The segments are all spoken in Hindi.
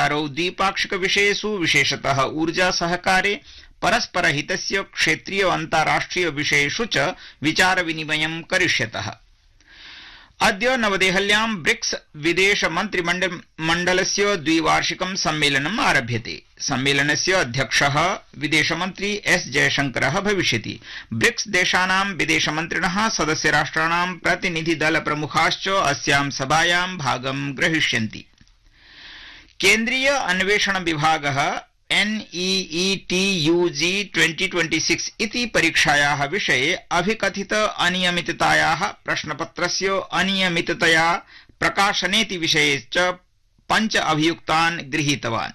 द्वयोर्नेतारौ द्विपाक्षिक विषयेषु विशेषतः ऊर्जा सहकारे परस्परहितस्य क्षेत्रीय अन्ताराष्ट्रिय विषयेषु च विचार विनिमयं करिष्यतः। अद्य नवदेहल्यां ब्रिक्स विदेश मन्त्रिमण्डलस्य द्विवार्षिकं सम्मेलनम् आरभ्यते। सम्मेलनस्य अध्यक्षः विदेशमन्त्री एस जयशंकरः भविष्यति। ब्रिक्स देशानां विदेशमन्त्रिणः सदस्यराष्ट्राणां प्रतिनिधिदलप्रमुखाश्च अस्यां सभायां भागं ग्रहीष्यन्ति। केन्द्रीय अन्वेषण विभागः NEET-UG 2026 इति परीक्षायाः विषये अभिकथित अनियमिततायाः प्रश्नपत्रस्य अनियमिततया प्रकाशनेति विषये च 5 अभियुक्तान् गृहीतवान्।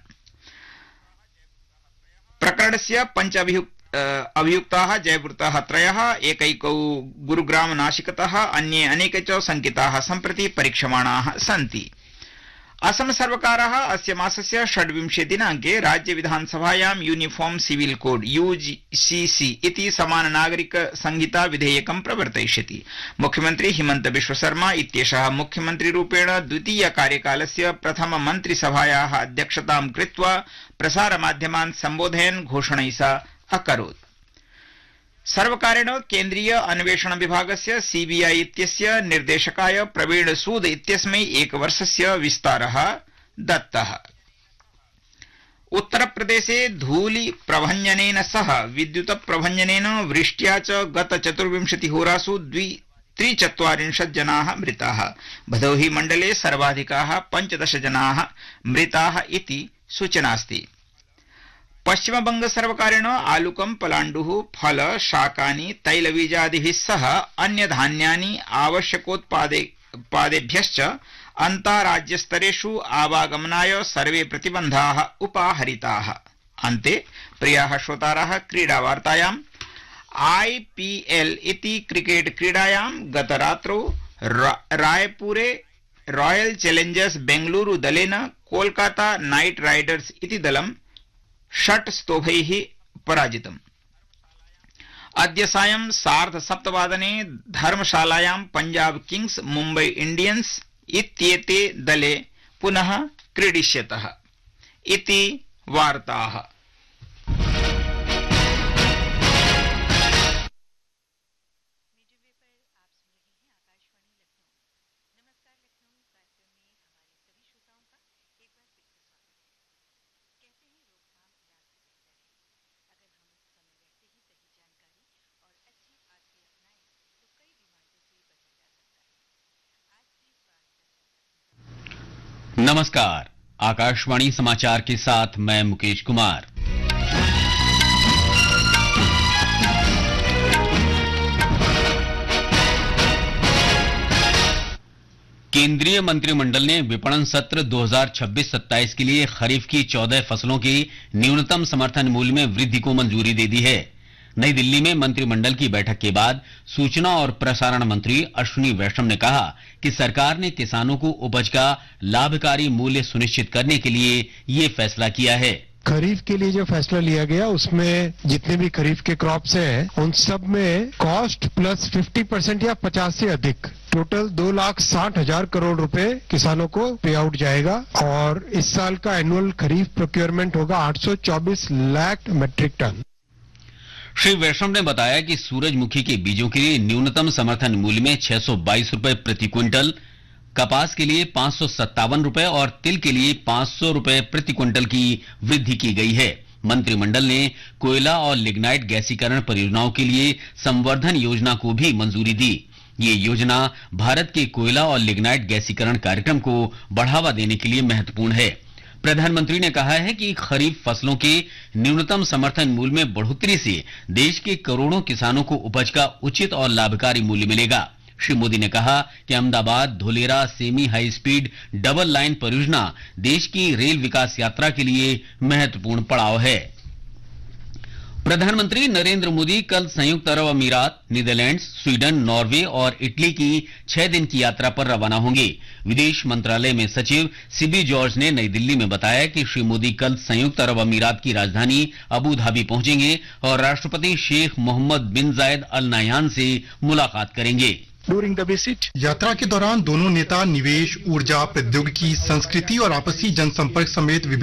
प्रकरणस्य 5 अभियुक्ताः जयपुरतः 3, एकैकौ गुरुग्राम नासिकतः, अन्ये अनेके च शंकिताः सम्प्रति परीक्षमाणाः सन्ति। असम सर्वकारः अस्य मासस्य 26 दिनाङ्के राज्य विधानसभायां यूनिफॉर्म सिविल कोड UCC इति समान नागरिक संहिता विधेयकं प्रवर्तयिष्यति। मुख्यमंत्री हिमंत बिश्व शर्मा इत्येषः मुख्यमंत्रीरूपेण द्वितीय कार्यकालस्य प्रथम मन्त्रिसभायाः अध्यक्षतां कृत्वा प्रसारमाध्यमान् सम्बोधयन् घोषणा सा अकरोत्। सर्वकारेण केन्द्रीय अन्वेषण विभागस्य CBI इत्यस्य निर्देशकाय प्रवीण सूद इत्यस्मै 1 वर्षस्य विस्तारः दत्तः। उत्तरप्रदेशे धूलि प्रभञ्जनेन सह विद्युत प्रभञ्जनेन वृष्ट्या च गत 24 होरासु 43 जनाः मृताः। भदोही मण्डले सर्वाधिकाः 15 जनाः मृताः इति सूचनास्ति। पश्चिमबंग सर्वकारेण आलुकं, पलाण्डुः, फल, शाकानि, तैलबीजादिभिः सह अन्य धान्यानि आवश्यकोत्पादेभ्यश्च अन्ताराज्यस्तरेषु आवागमनाय सर्वे प्रतिबन्धाः उपाहरिताः। अन्ते प्रियाः श्रोताराः, क्रीडावार्तायाम् IPL इति क्रिकेट क्रीडायां गतरात्रौ रायपुरे रॉयल चैलेंजर्स बेंगलुरु दलेन कोलकाता नाइट राइडर्स इति दलं 6 स्तोभैः पराजितम्। अद्य सायं 7:30 धर्मशालायां पंजाब किंग्स मुम्बई इंडियंस इत्येते दले पुनः क्रीडिष्यतः इति वार्ताः। नमस्कार, आकाशवाणी समाचार के साथ मैं मुकेश कुमार। केंद्रीय मंत्रिमंडल ने विपणन सत्र 2026-27 के लिए खरीफ की 14 फसलों के न्यूनतम समर्थन मूल्य में वृद्धि को मंजूरी दे दी है। नई दिल्ली में मंत्रिमंडल की बैठक के बाद सूचना और प्रसारण मंत्री अश्विनी वैष्णव ने कहा कि सरकार ने किसानों को उपज का लाभकारी मूल्य सुनिश्चित करने के लिए ये फैसला किया है। खरीफ के लिए जो फैसला लिया गया उसमें जितने भी खरीफ के क्रॉप्स हैं उन सब में कॉस्ट प्लस 50% या 50 से अधिक टोटल 2,60,000 करोड़ रुपए किसानों को पे आउट जाएगा और इस साल का एनुअल खरीफ प्रोक्योरमेंट होगा 824 लाख मैट्रिक टन। श्री वैष्णव ने बताया कि सूरजमुखी के बीजों के लिए न्यूनतम समर्थन मूल्य में 622 रुपए प्रति क्विंटल, कपास के लिए 557 रुपए और तिल के लिए 500 रुपए प्रति क्विंटल की वृद्धि की गई है। मंत्रिमंडल ने कोयला और लिग्नाइट गैसीकरण परियोजनाओं के लिए संवर्धन योजना को भी मंजूरी दी। ये योजना भारत के कोयला और लिग्नाइट गैसीकरण कार्यक्रम को बढ़ावा देने के लिए महत्वपूर्ण है। प्रधानमंत्री ने कहा है कि खरीफ फसलों के न्यूनतम समर्थन मूल्य में बढ़ोतरी से देश के करोड़ों किसानों को उपज का उचित और लाभकारी मूल्य मिलेगा। श्री मोदी ने कहा कि Ahmedabad Dholera semi high speed double line परियोजना देश की रेल विकास यात्रा के लिए महत्वपूर्ण पड़ाव है। प्रधानमंत्री नरेंद्र मोदी कल संयुक्त अरब अमीरात, नीदरलैंड्स, स्वीडन, नॉर्वे और इटली की 6 दिन की यात्रा पर रवाना होंगे। विदेश मंत्रालय में सचिव सिबी जॉर्ज ने नई दिल्ली में बताया कि श्री मोदी कल संयुक्त अरब अमीरात की राजधानी अबू धाबी पहुंचेंगे और राष्ट्रपति शेख मोहम्मद बिन जायद अल नाह्यान से मुलाकात करेंगे। ड्यूरिंग द विजिट यात्रा के दौरान दोनों नेता निवेश, ऊर्जा, प्रौद्योगिकी, संस्कृति और आपसी जनसंपर्क समेत